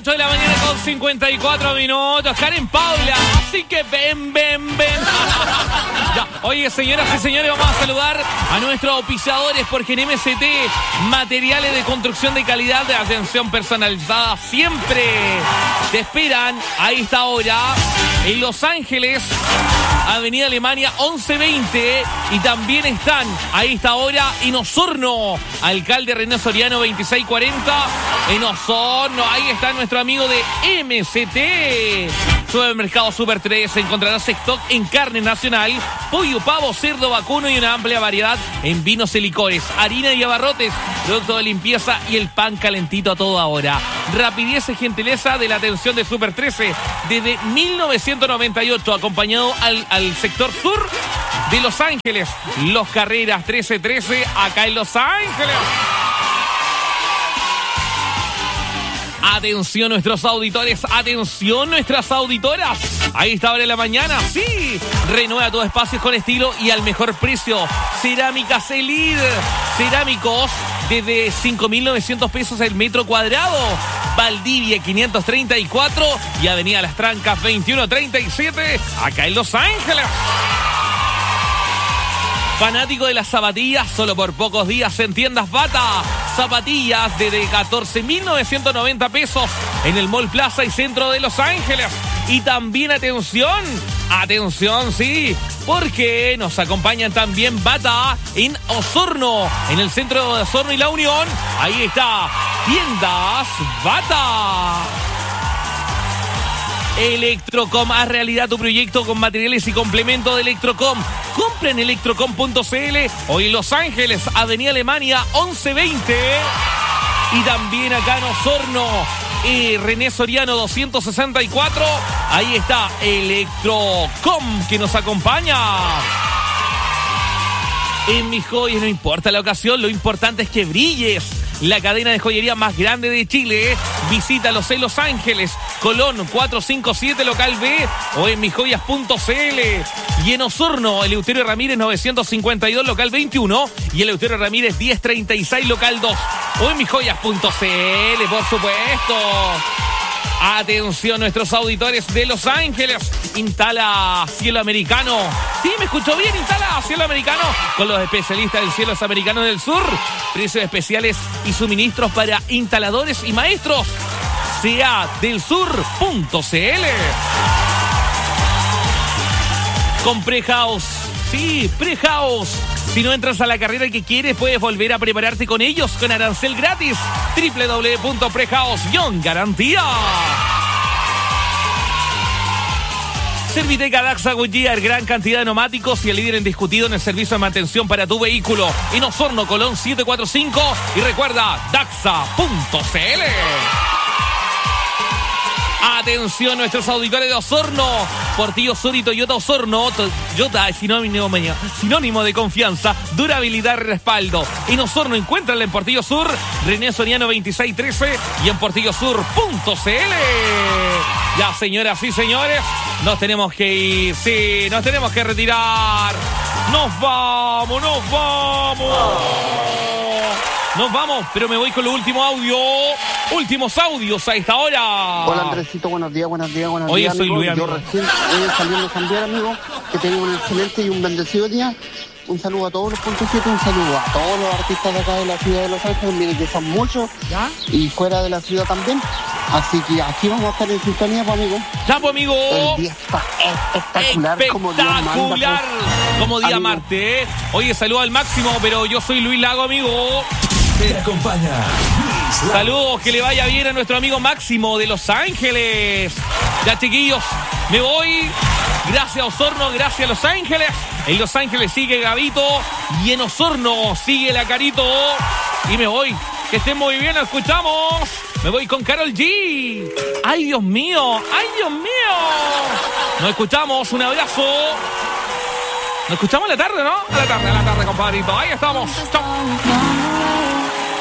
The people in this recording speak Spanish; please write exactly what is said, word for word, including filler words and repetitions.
ocho de la mañana con cincuenta y cuatro minutos. Karen Paula, así que ven, ven, ven. Ya. Oye, señoras y señores, vamos a saludar a nuestros auspiciadores porque en M S T, materiales de construcción de calidad, de atención personalizada, siempre te esperan a esta hora en Los Ángeles, Avenida Alemania once veinte, y también están a esta hora en Osorno, Alcalde René Soriano veintiséis cuarenta, en Osorno. Ahí está nuestro amigo de M S T. Supermercado Super tres, encontrarás stock en carne nacional, pollo, pavo, cerdo, vacuno y una amplia variedad en vinos y licores, harina y abarrotes, producto de limpieza y el pan calentito a toda hora. Rapidez y gentileza de la atención de Super trece desde mil novecientos noventa y ocho, acompañado al, al sector sur de Los Ángeles. Los Carreras trece trece, acá en Los Ángeles. Atención nuestros auditores, atención nuestras auditoras. Ahí está ahora en la mañana, sí. Renueva tus espacios con estilo y al mejor precio. Cerámicas Elite. Cerámicos desde cinco mil novecientos pesos el metro cuadrado. Valdivia quinientos treinta y cuatro y Avenida Las Trancas veintiuno treinta y siete, acá en Los Ángeles. Fanático de las zapatillas, solo por pocos días en Tiendas Bata. Zapatillas desde catorce mil novecientos noventa pesos en el Mall Plaza y Centro de Los Ángeles. Y también atención, atención, sí, porque nos acompañan también Bata en Osorno, en el centro de Osorno y La Unión. Ahí está, Tiendas Bata. Electrocom, haz realidad tu proyecto con materiales y complementos de Electrocom. Compra en electrocom punto c l o en Los Ángeles, Avenida Alemania once veinte. Y también acá en Osorno, eh, René Soriano doscientos sesenta y cuatro. Ahí está Electrocom que nos acompaña. En Mis Joyas no importa la ocasión, lo importante es que brilles. La cadena de joyería más grande de Chile. Visítalos en Los Ángeles, Colón cuatrocientos cincuenta y siete, local B, o en mis joyas punto c l. Y en Osorno, Eleuterio Ramírez novecientos cincuenta y dos, local veintiuno, y Eleuterio Ramírez diez treinta y seis, local dos, o en mis joyas punto c l, por supuesto. Atención nuestros auditores de Los Ángeles. Instala Cielo Americano. Sí, me escuchó bien. Instala Cielo Americano con los especialistas del Cielos Americanos del Sur. Precios especiales y suministros para instaladores y maestros. C A del sur punto c l. Con Prehouse. Sí, Prehouse. Si no entras a la carrera que quieres, puedes volver a prepararte con ellos con arancel gratis. doble u doble u doble u punto prehouse guión garantía. Serviteca Daxa Goodyear, gran cantidad de neumáticos y el líder indiscutido en el servicio de mantención para tu vehículo. En Osorno, Colón setecientos cuarenta y cinco. Y recuerda, daxa punto c l. Atención nuestros auditores de Osorno. Portillo Sur y Toyota Osorno. Toyota es sinónimo, sinónimo de confianza, durabilidad y respaldo. En Osorno encuéntrala en Portillo Sur, René Soriano veintiséis trece y en portillo sur punto c l. Ya, señoras y señores, nos tenemos que ir. Sí, nos tenemos que retirar. Nos vamos, nos vamos. Nos vamos, pero me voy con los últimos audios. Últimos audios a esta hora. Hola Andresito, buenos días, buenos días, buenos Oye, días. soy amigo. Luis, Yo amigo. recién eh, saliendo a cambiar, amigo. Que tengan un excelente y un bendecido día. Un saludo a todos los puntos siete, un saludo a todos los artistas de acá de la ciudad de Los Ángeles. Miren que son muchos. ¿Ya? Y fuera de la ciudad también. Así que aquí vamos a estar en sintonía, pues, amigo. Ya, pues, amigo. El día está espectacular, como Dios manda, Espectacular. pues. Como día Amigo. Marte. Oye, saludo al máximo, pero yo soy Luis Lago, amigo. Te acompaña Luis Lago. Saludos, que le vaya bien a nuestro amigo Máximo de Los Ángeles. Ya, chiquillos, me voy. Gracias, Osorno, gracias, Los Ángeles. En Los Ángeles sigue Gabito y en Osorno sigue la Carito. Y me voy. Que estén muy bien, nos escuchamos. Me voy con Karol G. ¡Ay, Dios mío! ¡Ay, Dios mío! Nos escuchamos, un abrazo. Nos escuchamos a la tarde, ¿no? A la tarde, a la tarde, compadrito. Ahí estamos. Chau.